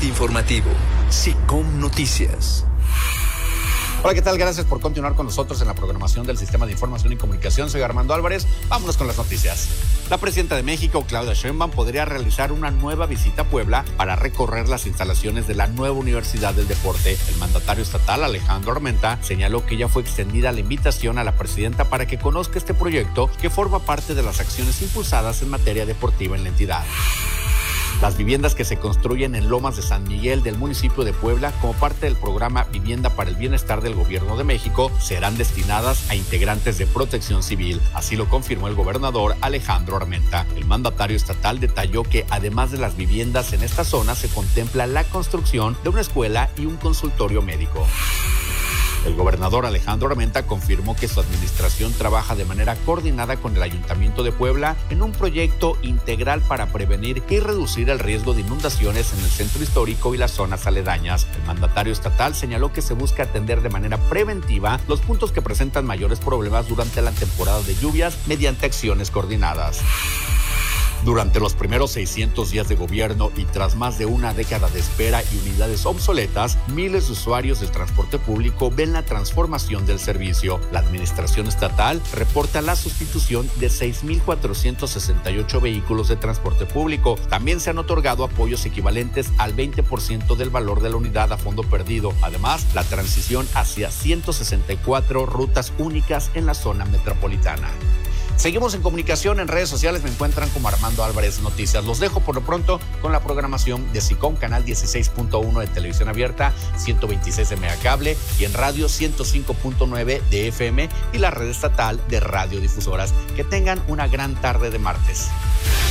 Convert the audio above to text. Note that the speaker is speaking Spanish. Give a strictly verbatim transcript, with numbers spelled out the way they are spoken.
Corte informativo. SICOM Noticias. Hola, ¿qué tal? Gracias por continuar con nosotros en la programación del Sistema de Información y Comunicación. Soy Armando Álvarez. Vámonos con las noticias. La presidenta de México, Claudia Sheinbaum, podría realizar una nueva visita a Puebla para recorrer las instalaciones de la nueva Universidad del Deporte. El mandatario estatal, Alejandro Armenta, señaló que ya fue extendida la invitación a la presidenta para que conozca este proyecto que forma parte de las acciones impulsadas en materia deportiva en la entidad. Las viviendas que se construyen en Lomas de San Miguel del municipio de Puebla como parte del programa Vivienda para el Bienestar del Gobierno de México serán destinadas a integrantes de Protección Civil. Así lo confirmó el gobernador Alejandro Armenta. El mandatario estatal detalló que además de las viviendas en esta zona se contempla la construcción de una escuela y un consultorio médico. El gobernador Alejandro Armenta confirmó que su administración trabaja de manera coordinada con el Ayuntamiento de Puebla en un proyecto integral para prevenir y reducir el riesgo de inundaciones en el centro histórico y las zonas aledañas. El mandatario estatal señaló que se busca atender de manera preventiva los puntos que presentan mayores problemas durante la temporada de lluvias mediante acciones coordinadas. Durante los primeros seiscientos días de gobierno y tras más de una década de espera y unidades obsoletas, miles de usuarios del transporte público ven la transformación del servicio. La administración estatal reporta la sustitución de seis mil cuatrocientos sesenta y ocho vehículos de transporte público. También se han otorgado apoyos equivalentes al veinte por ciento del valor de la unidad a fondo perdido. Además, la transición hacia ciento sesenta y cuatro rutas únicas en la zona metropolitana. Seguimos en comunicación, en redes sociales me encuentran como Armando Álvarez Noticias. Los dejo por lo pronto con la programación de SICOM, canal dieciséis punto uno de televisión abierta, ciento veintiséis M A cable y en radio ciento cinco punto nueve de F M y la red estatal de radiodifusoras. Que tengan una gran tarde de martes.